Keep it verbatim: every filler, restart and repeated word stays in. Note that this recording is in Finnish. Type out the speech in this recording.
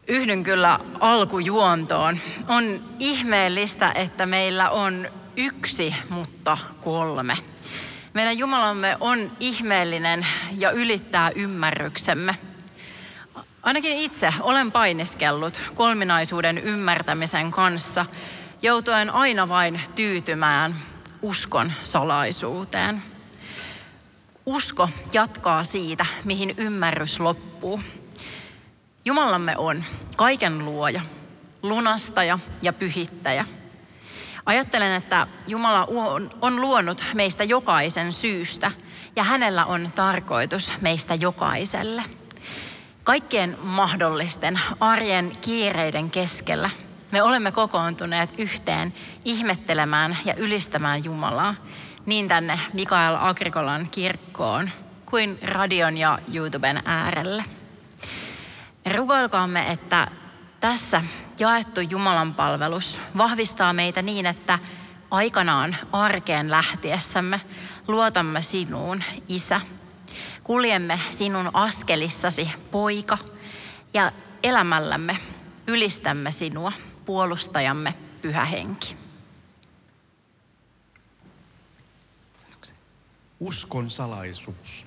Yhdyn kyllä alkujuontoon. On ihmeellistä, että meillä on yksi, mutta kolme. Meidän Jumalamme on ihmeellinen ja ylittää ymmärryksemme. Ainakin itse olen painiskellut kolminaisuuden ymmärtämisen kanssa, joutuen aina vain tyytymään uskon salaisuuteen. Usko jatkaa siitä, mihin ymmärrys loppuu. Jumalamme on kaiken luoja, lunastaja ja pyhittäjä. Ajattelen, että Jumala on, on luonut meistä jokaisen syystä ja hänellä on tarkoitus meistä jokaiselle. Kaikkien mahdollisten arjen kiireiden keskellä me olemme kokoontuneet yhteen ihmettelemään ja ylistämään Jumalaa niin tänne Mikael Agrikolan kirkkoon kuin radion ja YouTuben äärelle. Rukoilkaamme, että tässä jaettu Jumalan palvelus vahvistaa meitä niin, että aikanaan arkeen lähtiessämme luotamme sinuun, Isä. Kuljemme sinun askelissasi, Poika, ja elämällämme ylistämme sinua, puolustajamme, Pyhä Henki. Uskon salaisuus.